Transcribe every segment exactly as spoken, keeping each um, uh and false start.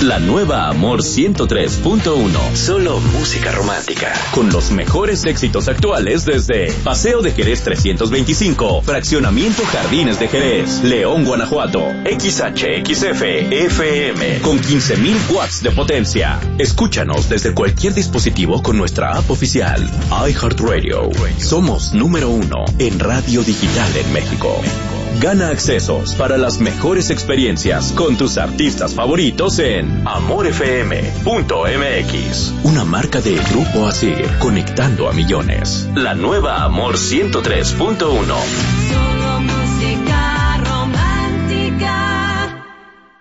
La nueva Amor ciento tres punto uno. Solo música romántica. Con los mejores éxitos actuales desde Paseo de Jerez trescientos veinticinco, Fraccionamiento Jardines de Jerez, León, Guanajuato, X H X F F M, con quince mil watts de potencia. Escúchanos desde cualquier dispositivo con nuestra app oficial, iHeartRadio. Somos número uno en radio digital en México. Gana accesos para las mejores experiencias con tus artistas favoritos en amor f m punto m x. Una marca de Grupo Asir, conectando a millones. La nueva Amor ciento tres punto uno. Solo música romántica.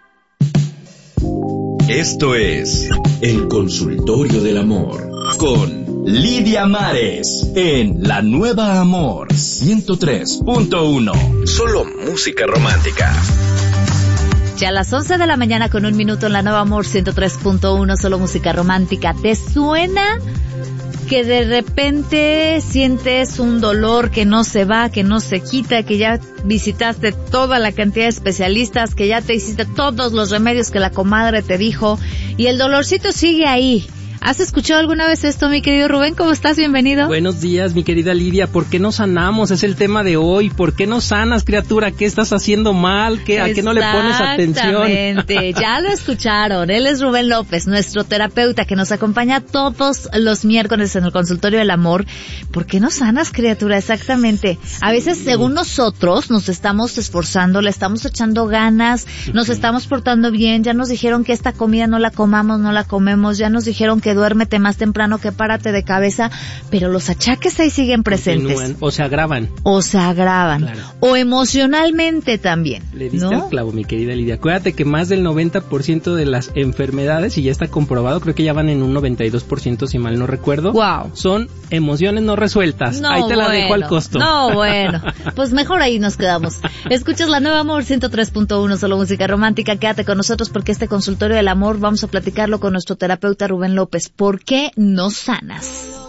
Esto es El Consultorio del Amor con Lidia Mares en La Nueva Amor ciento tres punto uno. Solo música romántica. Ya a las once de la mañana con un minuto en La Nueva Amor ciento tres punto uno, solo música romántica. ¿Te suena que de repente sientes un dolor que no se va, que no se quita, que ya visitaste toda la cantidad de especialistas, que ya te hiciste todos los remedios que la comadre te dijo y el dolorcito sigue ahí? ¿Has escuchado alguna vez esto, mi querido Rubén? ¿Cómo estás? Bienvenido. Buenos días, mi querida Lidia. ¿Por qué no sanamos? Es el tema de hoy. ¿Por qué no sanas, criatura? ¿Qué estás haciendo mal? ¿Qué, ¿A qué no le pones atención? Exactamente. Ya lo escucharon. Él es Rubén López, nuestro terapeuta que nos acompaña todos los miércoles en el Consultorio del Amor. ¿Por qué no sanas, criatura? Exactamente. A veces, según nosotros, nos estamos esforzando, le estamos echando ganas, nos estamos portando bien. Ya nos dijeron que esta comida no la comamos, no la comemos. Ya nos dijeron que duérmete más temprano, que párate de cabeza, pero los achaques ahí siguen presentes. Continúan, o se agravan. O se agravan. Claro. O emocionalmente también. Le diste ¿no? al clavo, mi querida Lidia. Acuérdate que más del noventa por ciento de las enfermedades, y ya está comprobado, creo que ya van en un noventa y dos por ciento si mal no recuerdo, wow, son emociones no resueltas. No, ahí te la bueno, dejo al costo. No, bueno, pues mejor ahí nos quedamos. Escuchas La Nueva Amor ciento tres punto uno, solo música romántica. Quédate con nosotros porque este Consultorio del Amor vamos a platicarlo con nuestro terapeuta Rubén López. ¿Por qué no sanas?